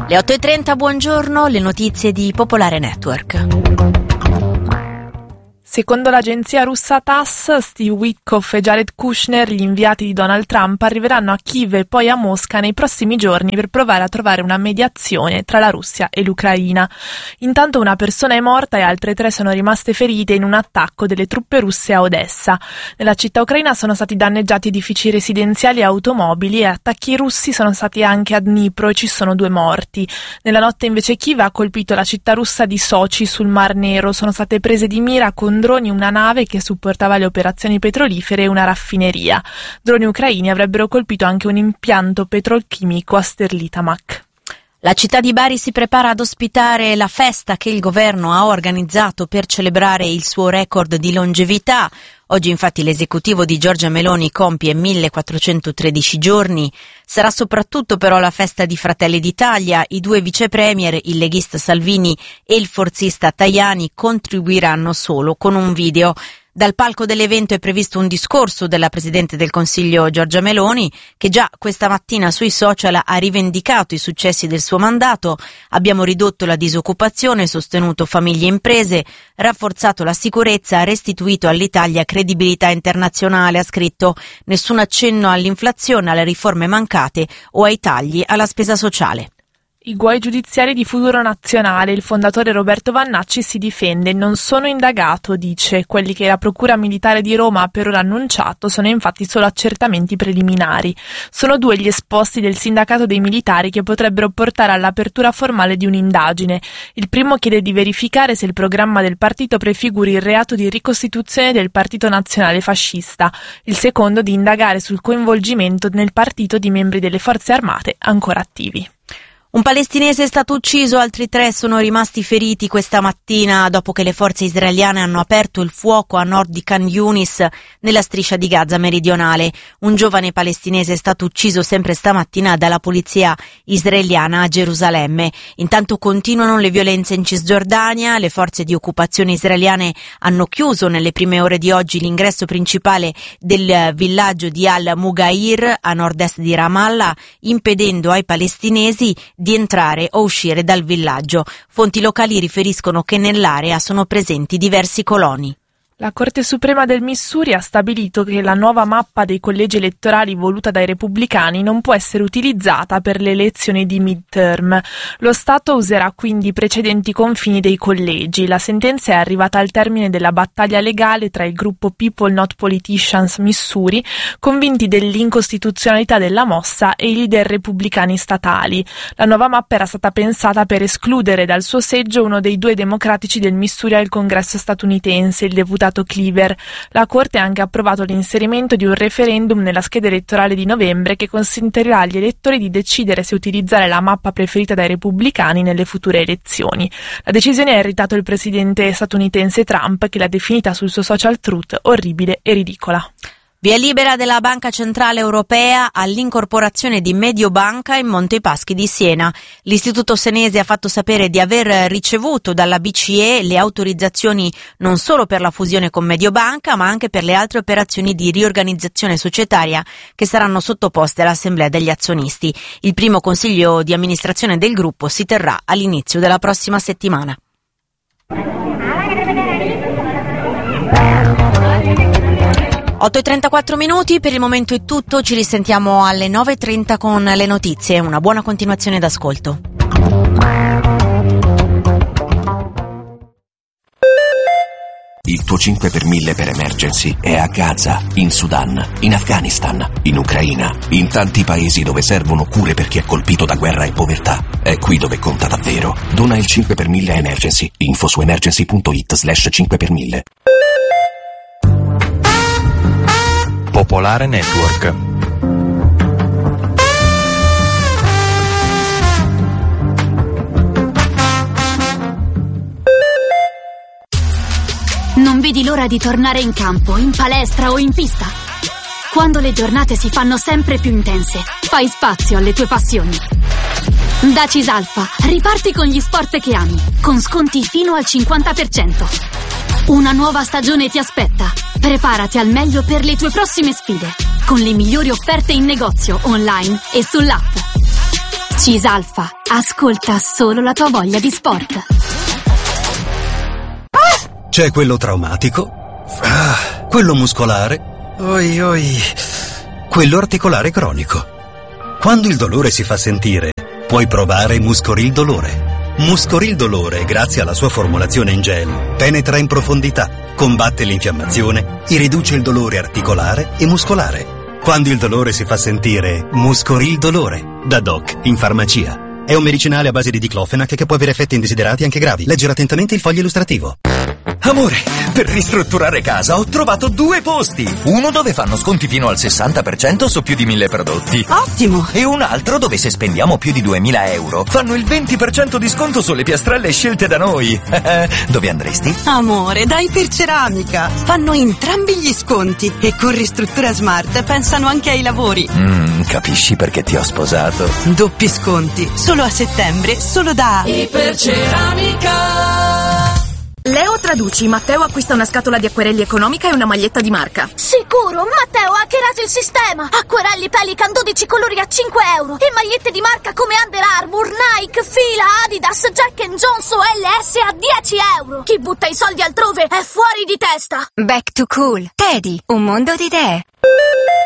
Le 8:30, buongiorno, le notizie di Popolare Network. Secondo l'agenzia russa TASS, Steve Witkoff e Jared Kushner, gli inviati di Donald Trump, arriveranno a Kiev e poi a Mosca nei prossimi giorni per provare a trovare una mediazione tra la Russia e l'Ucraina. Intanto una persona è morta e altre 3 sono rimaste ferite in un attacco delle truppe russe a Odessa. Nella città ucraina sono stati danneggiati edifici residenziali e automobili, e attacchi russi sono stati anche a Dnipro e ci sono 2 morti. Nella notte invece Kiev ha colpito la città russa di Sochi sul Mar Nero. Sono state prese di mira con droni una nave che supportava le operazioni petrolifere e una raffineria. Droni ucraini avrebbero colpito anche un impianto petrolchimico a Sterlitamak. La città di Bari si prepara ad ospitare la festa che il governo ha organizzato per celebrare il suo record di longevità. Oggi infatti l'esecutivo di Giorgia Meloni compie 1413 giorni. Sarà soprattutto però la festa di Fratelli d'Italia. I 2 vicepremier, il leghista Salvini e il forzista Tajani, contribuiranno solo con un video. Dal palco dell'evento è previsto un discorso della Presidente del Consiglio Giorgia Meloni, che già questa mattina sui social ha rivendicato i successi del suo mandato. Abbiamo ridotto la disoccupazione, sostenuto famiglie e imprese, rafforzato la sicurezza, restituito all'Italia credibilità internazionale, ha scritto. Nessun accenno all'inflazione, alle riforme mancate o ai tagli alla spesa sociale. I guai giudiziari di Futuro Nazionale. Il fondatore Roberto Vannacci si difende. Non sono indagato, dice. Quelli che la Procura Militare di Roma ha per ora annunciato sono infatti solo accertamenti preliminari. Sono 2 gli esposti del sindacato dei militari che potrebbero portare all'apertura formale di un'indagine. Il primo chiede di verificare se il programma del partito prefiguri il reato di ricostituzione del Partito Nazionale Fascista. Il secondo di indagare sul coinvolgimento nel partito di membri delle forze armate ancora attivi. Un palestinese è stato ucciso, altri 3 sono rimasti feriti questa mattina dopo che le forze israeliane hanno aperto il fuoco a nord di Khan Yunis, nella striscia di Gaza meridionale. Un giovane palestinese è stato ucciso sempre stamattina dalla polizia israeliana a Gerusalemme. Intanto continuano le violenze in Cisgiordania. Le forze di occupazione israeliane hanno chiuso nelle prime ore di oggi l'ingresso principale del villaggio di Al-Mughayr a nord-est di Ramallah, impedendo ai palestinesi di entrare o uscire dal villaggio. Fonti locali riferiscono che nell'area sono presenti diversi coloni. La Corte Suprema del Missouri ha stabilito che la nuova mappa dei collegi elettorali voluta dai repubblicani non può essere utilizzata per le elezioni di midterm. Lo Stato userà quindi i precedenti confini dei collegi. La sentenza è arrivata al termine della battaglia legale tra il gruppo People Not Politicians Missouri, convinti dell'incostituzionalità della mossa, e i leader repubblicani statali. La nuova mappa era stata pensata per escludere dal suo seggio uno dei 2 democratici del Missouri al Congresso statunitense, il deputato Cleaver. La Corte ha anche approvato l'inserimento di un referendum nella scheda elettorale di novembre che consentirà agli elettori di decidere se utilizzare la mappa preferita dai repubblicani nelle future elezioni. La decisione ha irritato il presidente statunitense Trump, che l'ha definita sul suo social Truth orribile e ridicola. Via libera della Banca Centrale Europea all'incorporazione di Mediobanca in Monte Paschi di Siena. L'Istituto senese ha fatto sapere di aver ricevuto dalla BCE le autorizzazioni non solo per la fusione con Mediobanca, ma anche per le altre operazioni di riorganizzazione societaria che saranno sottoposte all'Assemblea degli azionisti. Il primo consiglio di amministrazione del gruppo si terrà all'inizio della prossima settimana. 8:34, per il momento è tutto, ci risentiamo alle 9:30 con le notizie. Una buona continuazione d'ascolto. Il tuo 5 per 1000 per emergency è a Gaza, in Sudan, in Afghanistan, in Ucraina, in tanti paesi dove servono cure per chi è colpito da guerra e povertà. È qui dove conta davvero. Dona il 5 per 1000 a Emergency. Info su emergency.it/5 per 1000. Popolare Network. Non vedi l'ora di tornare in campo, in palestra o in pista? Quando le giornate si fanno sempre più intense, fai spazio alle tue passioni. Da Cisalfa, riparti con gli sport che ami, con sconti fino al 50%. Una nuova stagione ti aspetta. Preparati al meglio per le tue prossime sfide, con le migliori offerte in negozio, online e sull'app. Cisalfa, ascolta solo la tua voglia di sport. C'è quello traumatico, quello muscolare, quello articolare cronico. Quando il dolore si fa sentire, puoi provare Muscoril Dolore. Muscoril Dolore, grazie alla sua formulazione in gel, penetra in profondità, combatte l'infiammazione e riduce il dolore articolare e muscolare. Quando il dolore si fa sentire, Muscoril Dolore, da Doc in farmacia. È un medicinale a base di diclofenac che può avere effetti indesiderati anche gravi. Leggere attentamente il foglio illustrativo. Amore, per ristrutturare casa ho trovato 2 posti. Uno dove fanno sconti fino al 60% su più di 1000 prodotti. Ottimo! E un altro dove se spendiamo più di 2000 euro fanno il 20% di sconto sulle piastrelle scelte da noi. Dove andresti? Amore, da Iperceramica. Fanno entrambi gli sconti e con Ristruttura Smart pensano anche ai lavori. Capisci perché ti ho sposato? Doppi sconti, solo a settembre, solo da Iperceramica. Leo traduci, Matteo acquista una scatola di acquerelli economica e una maglietta di marca. Sicuro, Matteo ha hackerato il sistema. Acquerelli Pelican 12 colori a 5 euro e magliette di marca come Under Armour, Nike, Fila, Adidas, Jack & Jones o LS a 10 euro. Chi butta i soldi altrove è fuori di testa. Back to Cool. Teddy, un mondo di idee.